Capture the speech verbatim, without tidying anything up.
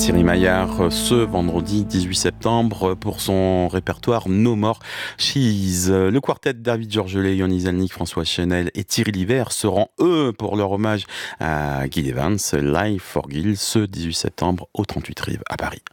Thierry Maillard ce vendredi dix-huit septembre pour son répertoire No More Cheese. Le quartet David Georgelais, Yoni Zelnik, François Chenel et Thierry Liver seront eux pour leur hommage à Guy Evans, Live for Gil, ce dix-huit septembre au trente-huit Rives à Paris.